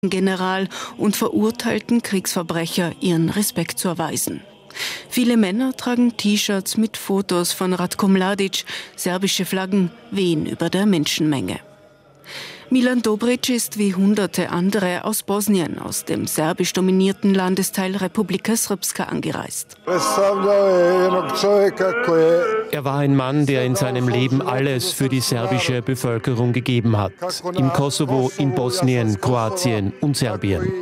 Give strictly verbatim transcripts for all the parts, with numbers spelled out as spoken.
General und verurteilten Kriegsverbrecher ihren Respekt zu erweisen. Viele Männer tragen T-Shirts mit Fotos von Ratko Mladic, serbische Flaggen wehen über der Menschenmenge. Milan Dobrić ist wie hunderte andere aus Bosnien, aus dem serbisch dominierten Landesteil Republika Srpska, angereist. Er war ein Mann, der in seinem Leben alles für die serbische Bevölkerung gegeben hat. Im Kosovo, in Bosnien, Kroatien und Serbien.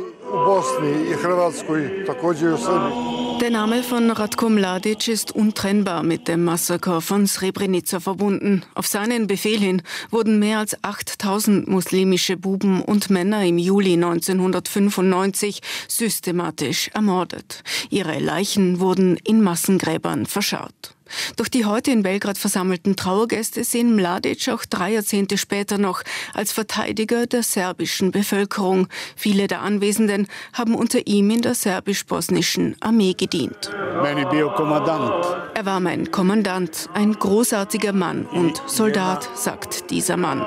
Der Name von Ratko Mladic ist untrennbar mit dem Massaker von Srebrenica verbunden. Auf seinen Befehl hin wurden mehr als achttausend muslimische Buben und Männer im Juli neunzehnhundertfünfundneunzig systematisch ermordet. Ihre Leichen wurden in Massengräbern verscharrt. Doch die heute in Belgrad versammelten Trauergäste sehen Mladic auch drei Jahrzehnte später noch als Verteidiger der serbischen Bevölkerung. Viele der Anwesenden haben unter ihm in der serbisch-bosnischen Armee gedient. Er war mein Kommandant, ein großartiger Mann und Soldat, sagt dieser Mann.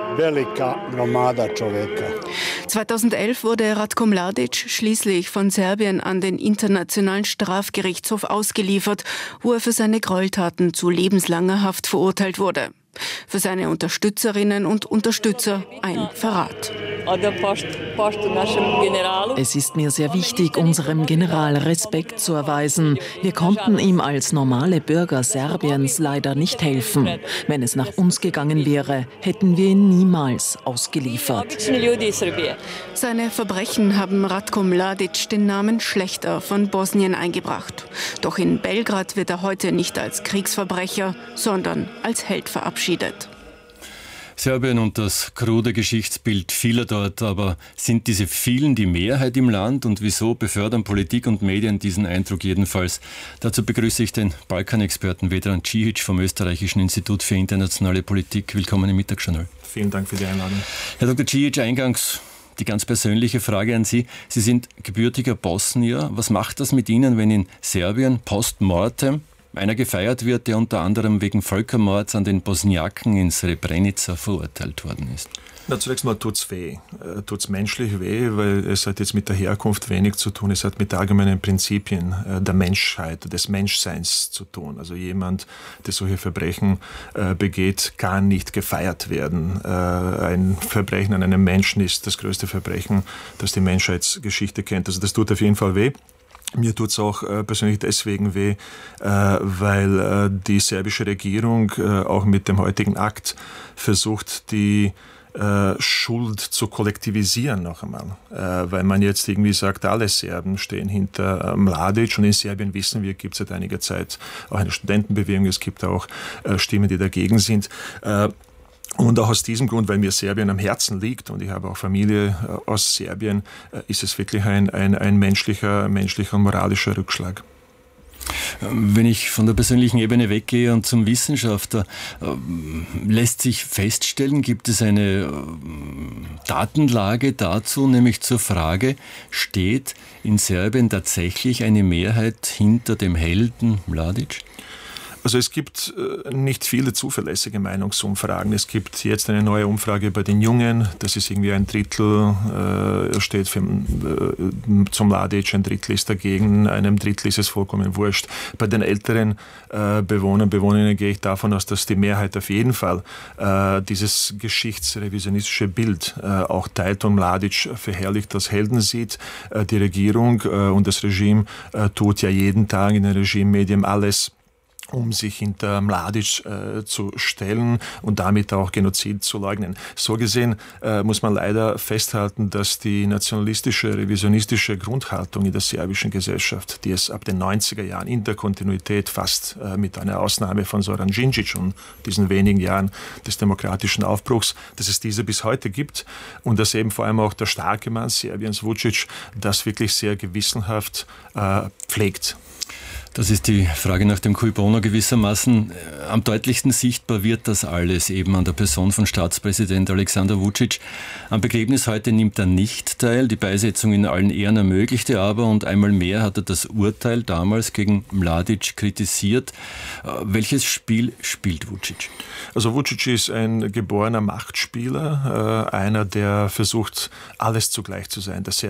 zweitausendelf wurde Ratko Mladic schließlich von Serbien an den Internationalen Strafgerichtshof ausgeliefert, wo er für seine Gräueltaten zu lebenslanger Haft verurteilt wurde. Für seine Unterstützerinnen und Unterstützer ein Verrat. Es ist mir sehr wichtig, unserem General Respekt zu erweisen. Wir konnten ihm als normale Bürger Serbiens leider nicht helfen. Wenn es nach uns gegangen wäre, hätten wir ihn niemals ausgeliefert. Seine Verbrechen haben Ratko Mladic den Namen Schlächter von Bosnien eingebracht. Doch in Belgrad wird er heute nicht als Kriegsverbrecher, sondern als Held verabschiedet. Serbien und das krude Geschichtsbild vieler dort, aber sind diese vielen die Mehrheit im Land und wieso befördern Politik und Medien diesen Eindruck jedenfalls? Dazu begrüße ich den Balkanexperten Vedran Cihic vom Österreichischen Institut für internationale Politik. Willkommen im Mittagsjournal. Vielen Dank für die Einladung. Herr Doktor Cihic, eingangs die ganz persönliche Frage an Sie. Sie sind gebürtiger Bosnier. Was macht das mit Ihnen, wenn in Serbien post mortem einer gefeiert wird, der unter anderem wegen Völkermords an den Bosniaken in Srebrenica verurteilt worden ist? Na, zunächst mal tut's weh. Äh, tut's menschlich weh, weil es hat jetzt mit der Herkunft wenig zu tun. Es hat mit allgemeinen Prinzipien äh, der Menschheit, des Menschseins zu tun. Also jemand, der solche Verbrechen äh, begeht, kann nicht gefeiert werden. Äh, ein Verbrechen an einem Menschen ist das größte Verbrechen, das die Menschheitsgeschichte kennt. Also das tut auf jeden Fall weh. Mir tut's auch äh, persönlich deswegen weh, äh, weil äh, die serbische Regierung äh, auch mit dem heutigen Akt versucht, die äh, Schuld zu kollektivisieren noch einmal. Äh, weil man jetzt irgendwie sagt, alle Serben stehen hinter äh, Mladic, und in Serbien wissen wir, gibt es seit einiger Zeit auch eine Studentenbewegung, es gibt auch äh, Stimmen, die dagegen sind. Äh, Und auch aus diesem Grund, weil mir Serbien am Herzen liegt und ich habe auch Familie aus Serbien, ist es wirklich ein, ein, ein menschlicher, menschlicher und moralischer Rückschlag. Wenn ich von der persönlichen Ebene weggehe und zum Wissenschaftler, lässt sich feststellen, gibt es eine Datenlage dazu, nämlich zur Frage, steht in Serbien tatsächlich eine Mehrheit hinter dem Helden Mladic? Also es gibt äh, nicht viele zuverlässige Meinungsumfragen. Es gibt jetzt eine neue Umfrage bei den Jungen. Das ist irgendwie ein Drittel, äh, steht für, äh, zum Mladic, ein Drittel ist dagegen, einem Drittel ist es vollkommen wurscht. Bei den älteren äh, Bewohnern, Bewohnerinnen gehe ich davon aus, dass die Mehrheit auf jeden Fall äh, dieses geschichtsrevisionistische Bild äh, auch teilt und Mladic verherrlicht als Helden sieht. Äh, die Regierung äh, und das Regime äh, tut ja jeden Tag in den Regimemedien alles, um sich hinter Mladic äh, zu stellen und damit auch Genozid zu leugnen. So gesehen äh, muss man leider festhalten, dass die nationalistische, revisionistische Grundhaltung in der serbischen Gesellschaft, die es ab den neunziger Jahren in der Kontinuität fast äh, mit einer Ausnahme von Zoran Đinđić und diesen wenigen Jahren des demokratischen Aufbruchs, dass es diese bis heute gibt und dass eben vor allem auch der starke Mann Serbiens, Vučić, das wirklich sehr gewissenhaft äh, pflegt. Das ist die Frage nach dem Cui Bono gewissermaßen. Am deutlichsten sichtbar wird das alles eben an der Person von Staatspräsident Aleksandar Vučić. Am Begräbnis heute nimmt er nicht teil. Die Beisetzung in allen Ehren ermöglichte aber, und einmal mehr hat er das Urteil damals gegen Mladic kritisiert. Welches Spiel spielt Vučić? Also Vučić ist ein geborener Machtspieler, äh, einer, der versucht, alles zugleich zu sein. Der